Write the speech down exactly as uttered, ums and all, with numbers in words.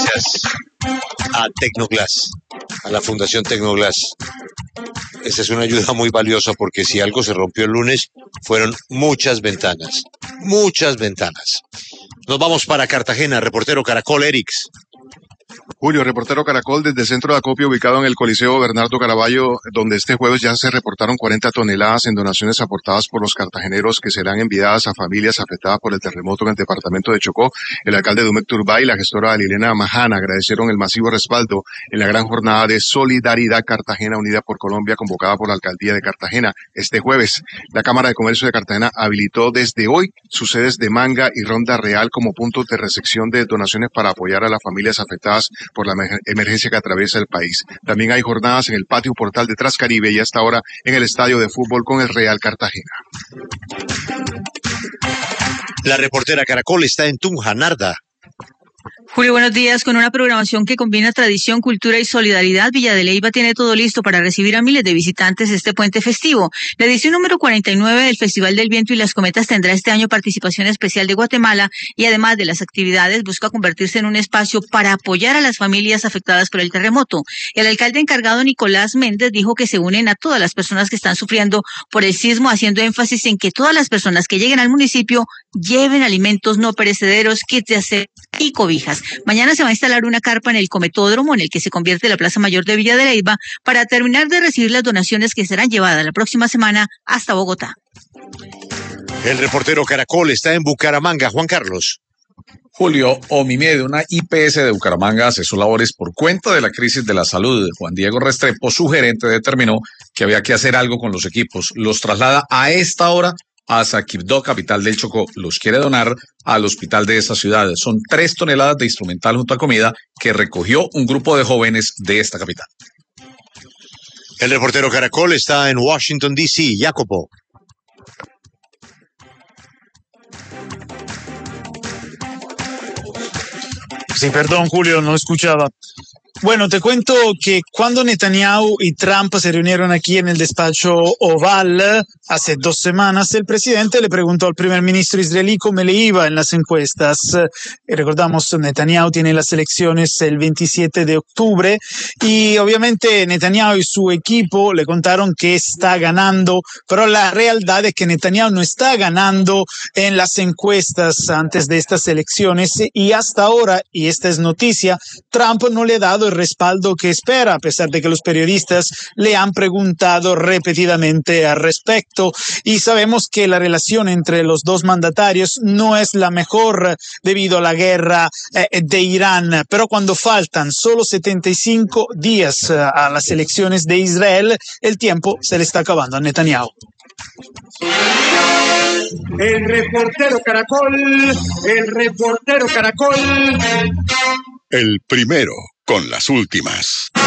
gracias a Tecnoglass, a la Fundación Tecnoglass. Esa es una ayuda muy valiosa porque si algo se rompió el lunes, fueron muchas ventanas, muchas ventanas. Nos vamos para Cartagena, reportero Caracol, Erix. Julio, reportero Caracol, desde el centro de acopio ubicado en el Coliseo Bernardo Caraballo, donde este jueves ya se reportaron cuarenta toneladas en donaciones aportadas por los cartageneros que serán enviadas a familias afectadas por el terremoto en el departamento de Chocó. El alcalde Dumek Turbay y la gestora Lilena Majana agradecieron el masivo respaldo en la gran jornada de Solidaridad Cartagena Unida por Colombia convocada por la alcaldía de Cartagena este jueves. La Cámara de Comercio de Cartagena habilitó desde hoy sus sedes de Manga y Ronda Real como puntos de recepción de donaciones para apoyar a las familias afectadas por la emergencia que atraviesa el país. También hay jornadas en el patio portal de Trascaribe y hasta ahora en el estadio de fútbol con el Real Cartagena. La reportera Caracol está en Tunja, Narda. Julio, buenos días. Con una programación que combina tradición, cultura y solidaridad, Villa de Leyva tiene todo listo para recibir a miles de visitantes este puente festivo. La edición número cuarenta y nueve del Festival del Viento y las Cometas tendrá este año participación especial de Guatemala y además de las actividades busca convertirse en un espacio para apoyar a las familias afectadas por el terremoto. El alcalde encargado Nicolás Méndez dijo que se unen a todas las personas que están sufriendo por el sismo, haciendo énfasis en que todas las personas que lleguen al municipio lleven alimentos no perecederos, kits de aseo y cobijas. Mañana se va a instalar una carpa en el cometódromo en el que se convierte la Plaza Mayor de Villa de Leyva para terminar de recibir las donaciones que serán llevadas la próxima semana hasta Bogotá. El reportero Caracol está en Bucaramanga, Juan Carlos. Julio, OMIMED, una I P S de Bucaramanga, cesó labores por cuenta de la crisis de la salud. Juan Diego Restrepo, su gerente, determinó que había que hacer algo con los equipos. Los traslada a esta hora a Saquibdó, capital del Chocó. Los quiere donar al hospital de esa ciudad. Son tres toneladas de instrumental junto a comida que recogió un grupo de jóvenes de esta capital. El reportero Caracol está en Washington, D C, Jacopo. Sí, perdón, Julio, no escuchaba. Bueno, te cuento que cuando Netanyahu y Trump se reunieron aquí en el despacho Oval hace dos semanas, el presidente le preguntó al primer ministro israelí cómo le iba en las encuestas. Y recordamos, Netanyahu tiene las elecciones el veintisiete de octubre y obviamente Netanyahu y su equipo le contaron que está ganando, pero la realidad es que Netanyahu no está ganando en las encuestas antes de estas elecciones y hasta ahora, y esta es noticia, Trump no le ha dado el respaldo que espera, a pesar de que los periodistas le han preguntado repetidamente al respecto. Y sabemos que la relación entre los dos mandatarios no es la mejor debido a la guerra eh, de Irán, pero cuando faltan solo setenta y cinco días eh, a las elecciones de Israel, el tiempo se le está acabando a Netanyahu. El reportero Caracol, el reportero Caracol. El primero con las últimas.